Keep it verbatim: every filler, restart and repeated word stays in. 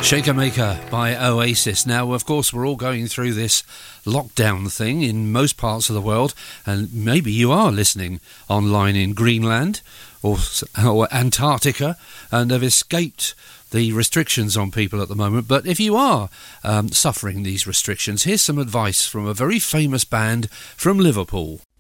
Shaker Maker by Oasis. Now, of course, we're all going through this lockdown thing in most parts of the world, and maybe you are listening online in Greenland or, or Antarctica and have escaped the restrictions on people at the moment. But if you are um, suffering these restrictions, here's some advice from a very famous band from Liverpool.